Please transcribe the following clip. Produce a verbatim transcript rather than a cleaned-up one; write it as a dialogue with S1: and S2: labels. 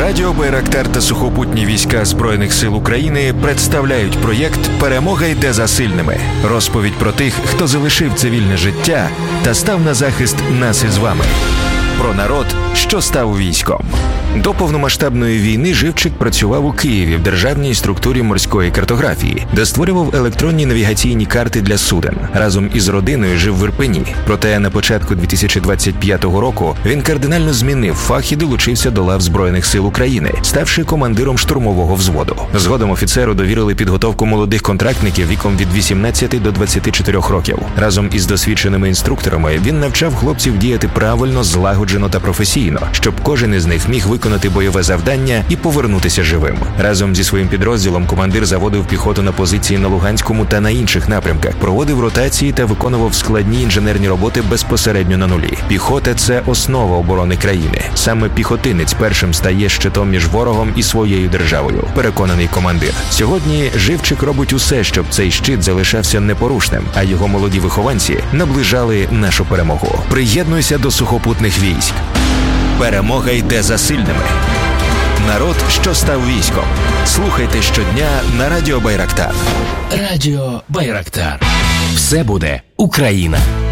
S1: Радіо Байрактар та сухопутні війська Збройних сил України представляють проєкт «Перемога йде за сильними». Розповідь про тих, хто залишив цивільне життя та став на захист нас із вами. Про народ, що став військом. До повномасштабної війни Живчик працював у Києві в державній структурі морської картографії, де створював електронні навігаційні карти для суден. Разом із родиною жив в Ірпені. Проте на початку дві тисячі двадцять п'ятого року він кардинально змінив фах і долучився до лав Збройних сил України, ставши командиром штурмового взводу. Згодом офіцеру довірили підготовку молодих контрактників віком від вісімнадцяти до двадцяти чотирьох років. Разом із досвідченими інструкторами він навчав хлопців діяти правильно, злагоджено та професійно, щоб кожен із них міг виконати бойове завдання і повернутися живим. Разом зі своїм підрозділом командир заводив піхоту на позиції на Луганському та на інших напрямках, проводив ротації та виконував складні інженерні роботи безпосередньо на нулі. Піхота – це основа оборони країни. Саме піхотинець першим стає щитом між ворогом і своєю державою, переконаний командир. Сьогодні Живчик робить усе, щоб цей щит залишався непорушним, а його молоді вихованці наближали нашу перемогу. Приєднуйся до сухопутних військ. Перемога йде за сильними. Народ, що став військом. Слухайте щодня на Радіо Байрактар.
S2: Радіо Байрактар. Все буде Україна.